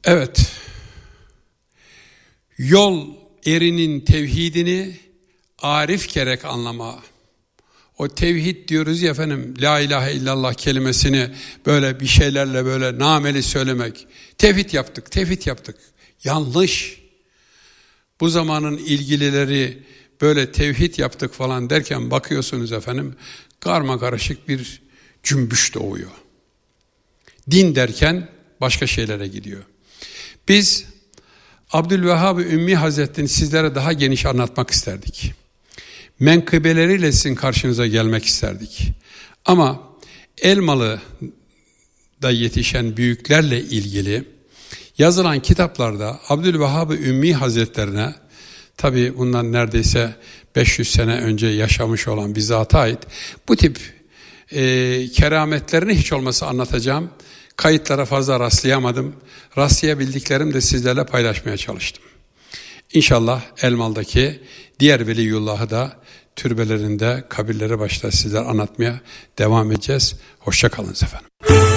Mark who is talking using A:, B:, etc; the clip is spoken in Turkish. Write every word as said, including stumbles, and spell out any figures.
A: Evet, yol erinin tevhidini arif gerek anlama. O tevhid diyoruz ya efendim, la ilahe illallah kelimesini böyle bir şeylerle böyle nameli söylemek. Tevhid yaptık, tevhid yaptık. Yanlış. Bu zamanın ilgilileri böyle tevhid yaptık falan derken bakıyorsunuz efendim, karma karışık bir cümbüş doğuyor. Din derken başka şeylere gidiyor. Biz Abdülvehhab-ı Ümmi Hazretleri'ni sizlere daha geniş anlatmak isterdik. Menkıbeleriyle sizin karşınıza gelmek isterdik. Ama Elmalı'da yetişen büyüklerle ilgili yazılan kitaplarda Abdülvehhab-ı Ümmi Hazretlerine, tabi bundan neredeyse beş yüz sene önce yaşamış olan bir zata ait bu tip e, kerametlerini hiç olmasa anlatacağım. Kayıtlara fazla rastlayamadım. Rastlayabildiklerim de sizlerle paylaşmaya çalıştım. İnşallah Elmalı'daki diğer veliyullahı da türbelerinde, kabirleri başta sizler anlatmaya devam edeceğiz. Hoşça kalınız efendim.